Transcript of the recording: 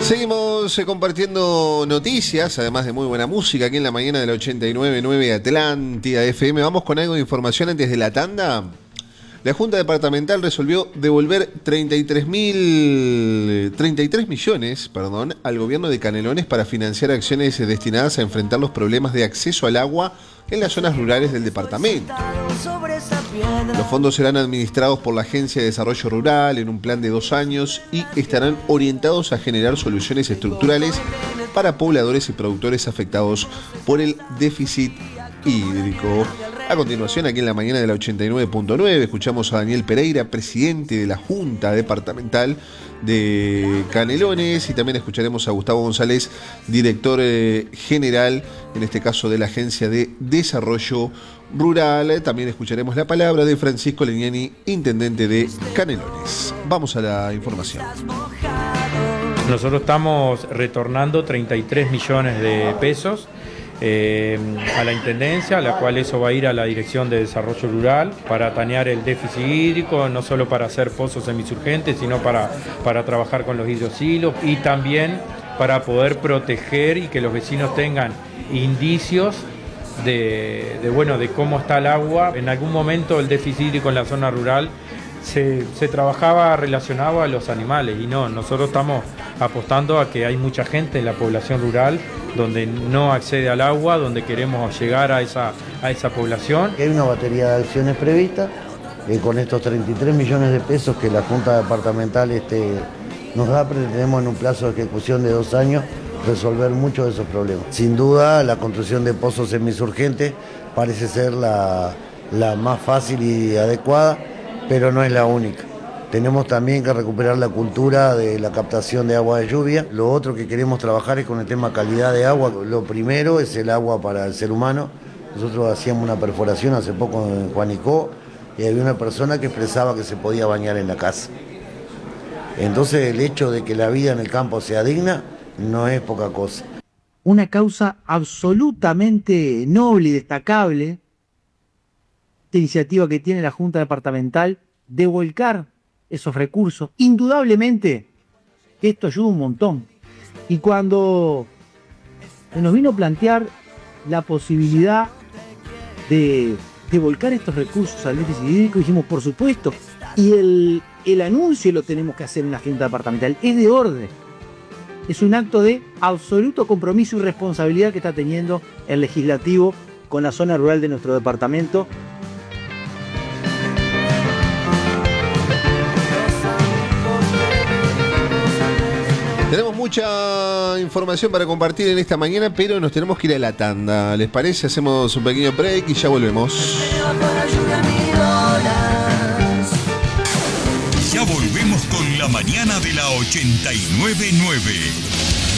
Seguimos compartiendo noticias, además de muy buena música, aquí en la mañana de la 89.9 Atlántida FM. Vamos con algo de información antes de la tanda. La Junta Departamental resolvió devolver 33 millones al gobierno de Canelones para financiar acciones destinadas a enfrentar los problemas de acceso al agua en las zonas rurales del departamento. Los fondos serán administrados por la Agencia de Desarrollo Rural en un plan de 2 años y estarán orientados a generar soluciones estructurales para pobladores y productores afectados por el déficit hídrico. A continuación, aquí en la mañana de la 89.9, escuchamos a Daniel Pereira, presidente de la Junta Departamental de Canelones, y también escucharemos a Gustavo González, director general, en este caso de la Agencia de Desarrollo Rural. También escucharemos la palabra de Francisco Legnani, intendente de Canelones. Vamos a la información. Nosotros estamos retornando 33 millones de pesos a la Intendencia, a la cual eso va a ir a la Dirección de Desarrollo Rural para atañar el déficit hídrico, no solo para hacer pozos semisurgentes, sino para trabajar con los hidrosilos y también para poder proteger y que los vecinos tengan indicios de cómo está el agua. En algún momento el déficit hídrico en la zona rural se trabajaba relacionado a los animales y no, nosotros estamos apostando a que hay mucha gente en la población rural donde no accede al agua, donde queremos llegar a esa población. Hay una batería de acciones previstas con estos 33 millones de pesos que la Junta Departamental nos da, pretendemos en un plazo de ejecución de 2 años resolver muchos de esos problemas. Sin duda, la construcción de pozos semisurgentes parece ser la más fácil y adecuada, pero no es la única. Tenemos también que recuperar la cultura de la captación de agua de lluvia. Lo otro que queremos trabajar es con el tema calidad de agua. Lo primero es el agua para el ser humano. Nosotros hacíamos una perforación hace poco en Juanicó y había una persona que expresaba que se podía bañar en la casa. Entonces el hecho de que la vida en el campo sea digna no es poca cosa. Una causa absolutamente noble y destacable, esta iniciativa que tiene la Junta Departamental de volcar esos recursos. Indudablemente que esto ayuda un montón. Y cuando se nos vino a plantear la posibilidad de volcar estos recursos al déficit hídrico, dijimos, por supuesto, y el anuncio lo tenemos que hacer en la Junta Departamental, es de orden. Es un acto de absoluto compromiso y responsabilidad que está teniendo el legislativo con la zona rural de nuestro departamento. Tenemos mucha información para compartir en esta mañana, pero nos tenemos que ir a la tanda. ¿Les parece? Hacemos un pequeño break y ya volvemos. Ya volvemos con la mañana de la 89.9.